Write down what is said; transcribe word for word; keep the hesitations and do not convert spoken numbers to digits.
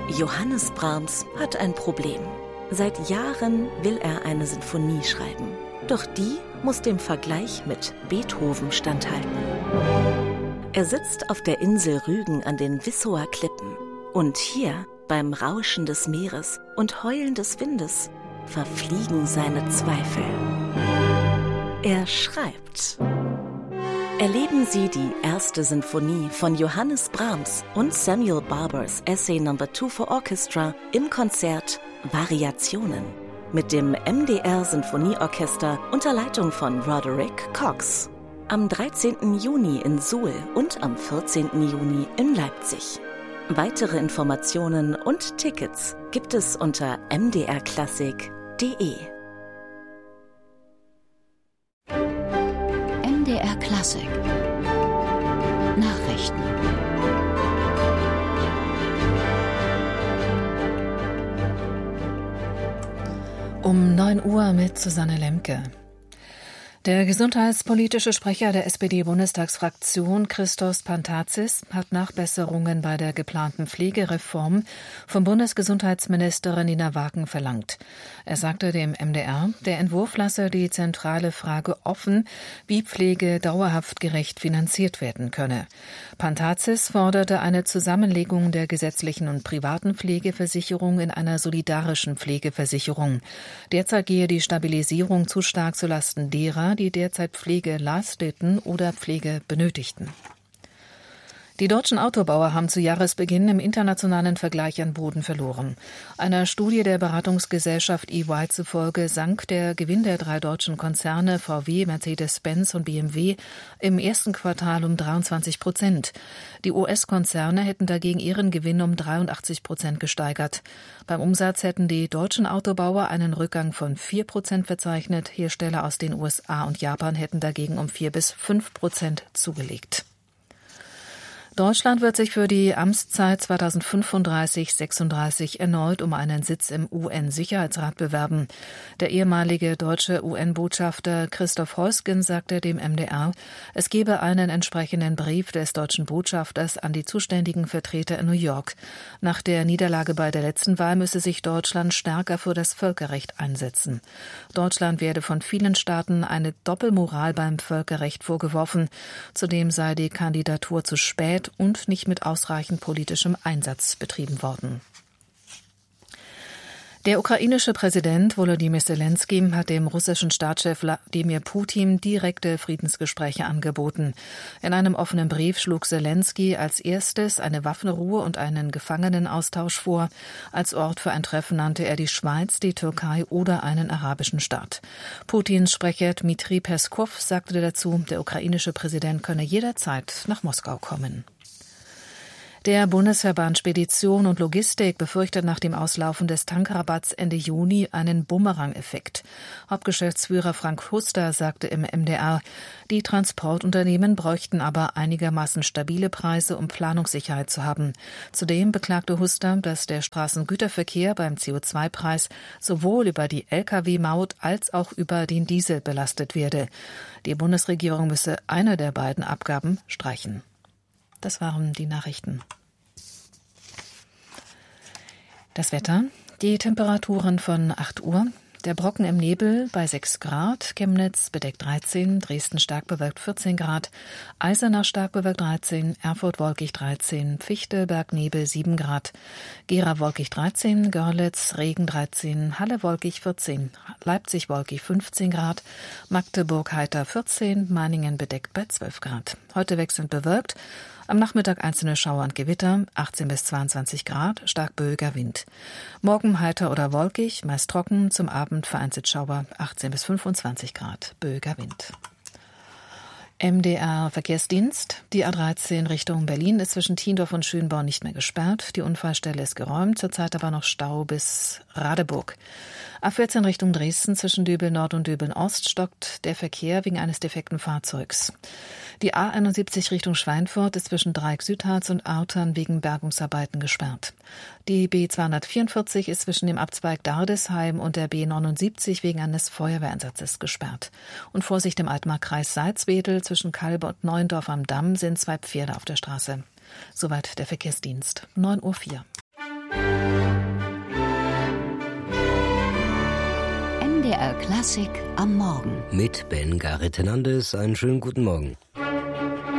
Johannes Brahms hat ein Problem. Seit Jahren will er eine Sinfonie schreiben. Doch die muss dem Vergleich mit Beethoven standhalten. Er sitzt auf der Insel Rügen an den Wissower Klippen. Und hier, beim Rauschen des Meeres und Heulen des Windes, verfliegen seine Zweifel. Er schreibt. Erleben Sie die erste Sinfonie von Johannes Brahms und Samuel Barbers Essay Number Two for Orchestra im Konzert Variationen mit dem M D R Sinfonieorchester unter Leitung von Roderick Cox. Am dreizehnten Juni in Suhl und am vierzehnten Juni in Leipzig. Weitere Informationen und Tickets gibt es unter m d r klassik punkt d e. M D R Klassik Nachrichten. Um neun Uhr mit Susanne Lemke. Der gesundheitspolitische Sprecher der S P D-Bundestagsfraktion, Christos Pantazis, hat Nachbesserungen bei der geplanten Pflegereform von Bundesgesundheitsministerin Nina Wagen verlangt. Er sagte dem M D R, der Entwurf lasse die zentrale Frage offen, wie Pflege dauerhaft gerecht finanziert werden könne. Pantazis forderte eine Zusammenlegung der gesetzlichen und privaten Pflegeversicherung in einer solidarischen Pflegeversicherung. Derzeit gehe die Stabilisierung zu stark zulasten derer, die derzeit Pflege leisteten oder Pflege benötigten. Die deutschen Autobauer haben zu Jahresbeginn im internationalen Vergleich an Boden verloren. Einer Studie der Beratungsgesellschaft E Y zufolge sank der Gewinn der drei deutschen Konzerne V W, Mercedes-Benz und B M W im ersten Quartal um dreiundzwanzig Prozent. Die U S-Konzerne hätten dagegen ihren Gewinn um dreiundachtzig Prozent gesteigert. Beim Umsatz hätten die deutschen Autobauer einen Rückgang von vier Prozent verzeichnet. Hersteller aus den U S A und Japan hätten dagegen um vier bis fünf Prozent zugelegt. Deutschland wird sich für die Amtszeit zweitausendfünfunddreißig sechsunddreißig erneut um einen Sitz im U N-Sicherheitsrat bewerben. Der ehemalige deutsche U N-Botschafter Christoph Heusgen sagte dem M D R, es gebe einen entsprechenden Brief des deutschen Botschafters an die zuständigen Vertreter in New York. Nach der Niederlage bei der letzten Wahl müsse sich Deutschland stärker für das Völkerrecht einsetzen. Deutschland werde von vielen Staaten eine Doppelmoral beim Völkerrecht vorgeworfen. Zudem sei die Kandidatur zu spät und nicht mit ausreichend politischem Einsatz betrieben worden. Der ukrainische Präsident Volodymyr Zelensky hat dem russischen Staatschef Wladimir Putin direkte Friedensgespräche angeboten. In einem offenen Brief schlug Zelensky als erstes eine Waffenruhe und einen Gefangenenaustausch vor. Als Ort für ein Treffen nannte er die Schweiz, die Türkei oder einen arabischen Staat. Putins Sprecher Dmitri Peskow sagte dazu, der ukrainische Präsident könne jederzeit nach Moskau kommen. Der Bundesverband Spedition und Logistik befürchtet nach dem Auslaufen des Tankrabatts Ende Juni einen Bumerang-Effekt. Hauptgeschäftsführer Frank Huster sagte im M D R, die Transportunternehmen bräuchten aber einigermaßen stabile Preise, um Planungssicherheit zu haben. Zudem beklagte Huster, dass der Straßengüterverkehr beim C O zwei Preis sowohl über die L K W-Maut als auch über den Diesel belastet werde. Die Bundesregierung müsse eine der beiden Abgaben streichen. Das waren die Nachrichten. Das Wetter, die Temperaturen von acht Uhr. Der Brocken im Nebel bei sechs Grad, Chemnitz bedeckt dreizehn, Dresden stark bewölkt vierzehn Grad, Eisenach stark bewölkt dreizehn, Erfurt wolkig dreizehn, Fichte, Bergnebel sieben Grad, Gera wolkig dreizehn, Görlitz Regen dreizehn, Halle wolkig vierzehn, Leipzig wolkig fünfzehn Grad, Magdeburg heiter vierzehn, Meiningen bedeckt bei zwölf Grad. Heute wechselnd bewölkt. Am Nachmittag einzelne Schauer und Gewitter, achtzehn bis zweiundzwanzig Grad, stark böiger Wind. Morgen heiter oder wolkig, meist trocken, zum Abend vereinzelt Schauer, achtzehn bis fünfundzwanzig Grad, böiger Wind. M D R Verkehrsdienst. Die A dreizehn Richtung Berlin ist zwischen Tiendorf und Schönborn nicht mehr gesperrt. Die Unfallstelle ist geräumt, zurzeit aber noch Stau bis Radeburg. A vierzehn Richtung Dresden zwischen Döbeln Nord und Döbeln Ost stockt der Verkehr wegen eines defekten Fahrzeugs. Die A einundsiebzig Richtung Schweinfurt ist zwischen Dreieck-Südharz und Artern wegen Bergungsarbeiten gesperrt. Die B zweihundertvierundvierzig ist zwischen dem Abzweig Dardesheim und der B neunundsiebzig wegen eines Feuerwehreinsatzes gesperrt. Und Vorsicht im Altmarkkreis Salzwedel zwischen Kalbe und Neuendorf am Damm sind zwei Pferde auf der Straße. Soweit der Verkehrsdienst. neun Uhr vier. R Klassik am Morgen. Mit Ben Garret Hernandez. Einen schönen guten Morgen.